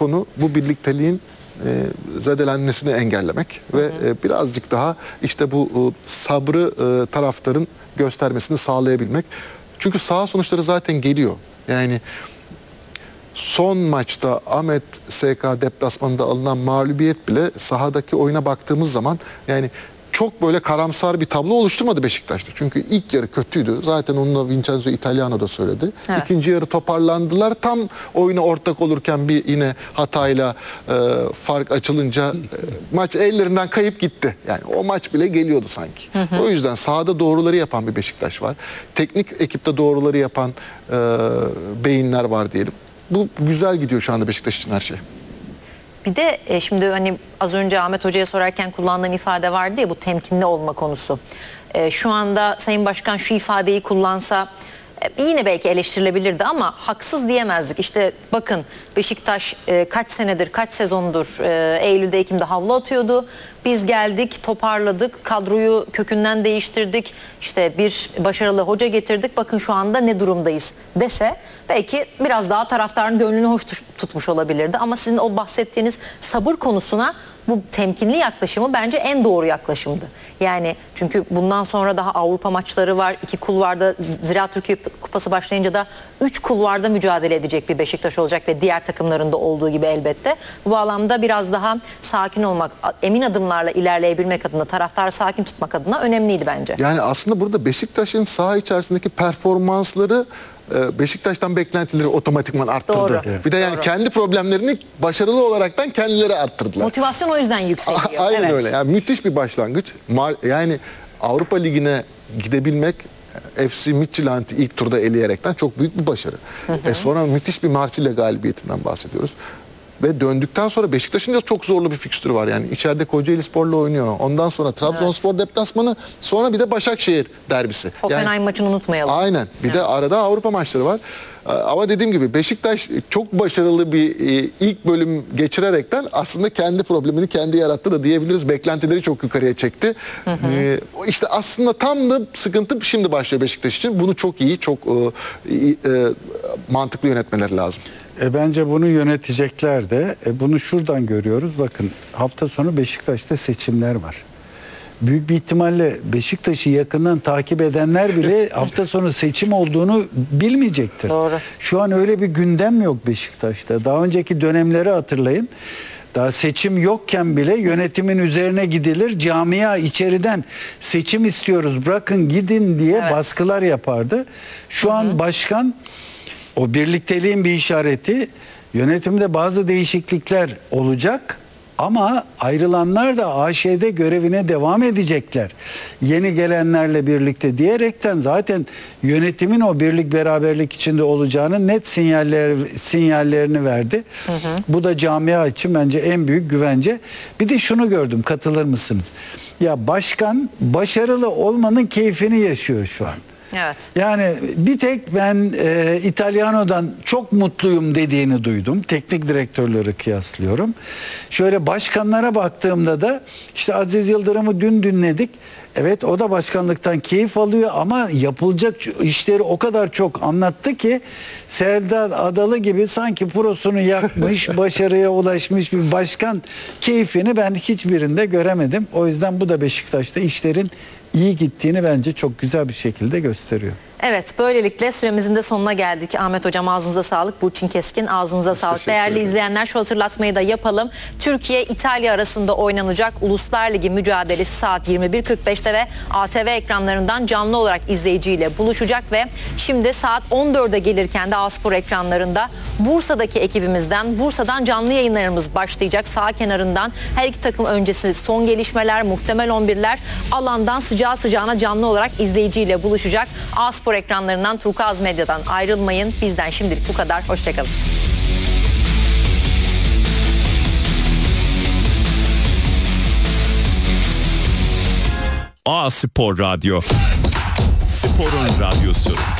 konu bu birlikteliğin zedelenmesini engellemek ve birazcık daha işte bu sabrı taraftarın göstermesini sağlayabilmek. Çünkü saha sonuçları zaten geliyor. Yani son maçta Ahmet SK deplasmanında alınan mağlubiyet bile sahadaki oyuna baktığımız zaman yani çok böyle karamsar bir tablo oluşturmadı Beşiktaş'ta. Çünkü ilk yarı kötüydü. Zaten onunla Vincenzo Italiano da söyledi. Evet. İkinci yarı toparlandılar. Tam oyuna ortak olurken bir yine hatayla fark açılınca maç ellerinden kayıp gitti. Yani o maç bile geliyordu sanki. O yüzden sahada doğruları yapan bir Beşiktaş var. Teknik ekipte doğruları yapan beyinler var diyelim. Bu güzel gidiyor şu anda Beşiktaş için her şey. Bir de şimdi hani az önce Ahmet Hoca'ya sorarken kullandığım ifade vardı ya, bu temkinli olma konusu. Şu anda Sayın Başkan şu ifadeyi kullansa yine belki eleştirilebilirdi ama haksız diyemezdik. İşte bakın Beşiktaş kaç senedir, kaç sezondur Eylül'de, Ekim'de havlu atıyordu. Biz geldik, toparladık, kadroyu kökünden değiştirdik. İşte bir başarılı hoca getirdik. Bakın şu anda ne durumdayız dese belki biraz daha taraftarın gönlünü hoş tutmuş olabilirdi. Ama sizin o bahsettiğiniz sabır konusuna bu temkinli yaklaşımı bence en doğru yaklaşımdı. Yani çünkü bundan sonra daha Avrupa maçları var. 2 kulvarda, Ziraat Türkiye Kupası başlayınca da 3 kulvarda mücadele edecek bir Beşiktaş olacak ve diğer takımların da olduğu gibi elbette. Bu bağlamda biraz daha sakin olmak, emin adımlarla ilerleyebilmek adına, taraftarı sakin tutmak adına önemliydi bence. Yani aslında burada Beşiktaş'ın saha içerisindeki performansları Beşiktaş'tan beklentileri otomatikman arttırdı. Doğru. Bir de yani kendi problemlerini başarılı olaraktan kendileri arttırdılar. Motivasyon o yüzden yükseliyor. Aynen evet. öyle. Yani müthiş bir başlangıç. Yani Avrupa Ligi'ne gidebilmek FC Midtjylland'i ilk turda eleyerekten çok büyük bir başarı. Sonra müthiş bir Marsilya galibiyetinden bahsediyoruz. Ve döndükten sonra Beşiktaş'ın da çok zorlu bir fikstürü var. Yani içeride Kocaelispor'la oynuyor. Ondan sonra Trabzonspor deplasmanı, sonra bir de Başakşehir derbisi. Hoffenheim maçını unutmayalım. Aynen. Bir de arada Avrupa maçları var. Ama dediğim gibi Beşiktaş çok başarılı bir ilk bölüm geçirerekten aslında kendi problemini kendi yarattı da diyebiliriz. Beklentileri çok yukarıya çekti. İşte aslında tam da sıkıntı şimdi başlıyor Beşiktaş için. Bunu çok iyi, çok mantıklı yönetmeleri lazım. Bence bunu yönetecekler de. Bunu şuradan görüyoruz. Bakın hafta sonu Beşiktaş'ta seçimler var. Büyük bir ihtimalle Beşiktaş'ı yakından takip edenler bile hafta sonu seçim olduğunu bilmeyecektir. Doğru. Şu an öyle bir gündem yok Beşiktaş'ta. Daha önceki dönemleri hatırlayın. Daha seçim yokken bile yönetimin üzerine gidilir. Camia içeriden seçim istiyoruz, bırakın gidin diye baskılar yapardı. Şu an başkan, o birlikteliğin bir işareti, yönetimde bazı değişiklikler olacak ama ayrılanlar da AŞ'de görevine devam edecekler. Yeni gelenlerle birlikte diyerekten zaten yönetimin o birlik beraberlik içinde olacağını net sinyallerini verdi. Bu da camia için bence en büyük güvence. Bir de şunu gördüm, katılır mısınız? Ya başkan başarılı olmanın keyfini yaşıyor şu an. Evet. Yani bir tek ben Italiano'dan çok mutluyum dediğini duydum. Teknik direktörleri kıyaslıyorum. Şöyle başkanlara baktığımda da işte Aziz Yıldırım'ı dün dinledik. Evet, o da başkanlıktan keyif alıyor ama yapılacak işleri o kadar çok anlattı ki Serdar Adalı gibi sanki prosunu yakmış, başarıya ulaşmış bir başkan keyfini ben hiçbirinde göremedim. O yüzden bu da Beşiktaş'ta işlerin iyi gittiğini bence çok güzel bir şekilde gösteriyor. Evet, böylelikle süremizin de sonuna geldik. Ahmet Hocam ağzınıza sağlık, Burçin Keskin ağzınıza sağlık. Değerli izleyenler, şu hatırlatmayı da yapalım. Türkiye-İtalya arasında oynanacak Uluslar Ligi mücadelesi saat 21.45'te ve ATV ekranlarından canlı olarak izleyiciyle buluşacak ve şimdi saat 14'e gelirken de A-Spor ekranlarında Bursa'daki ekibimizden, Bursa'dan canlı yayınlarımız başlayacak. Sağ kenarından her iki takım öncesi son gelişmeler, muhtemel 11'ler, alandan sıcağı sıcağına canlı olarak izleyiciyle buluşacak. A-Spor ekranlarından, Turkuaz Medya'dan ayrılmayın. Bizden şimdilik bu kadar. Hoşçakalın. A-Spor Radyo. Sporun radyosu.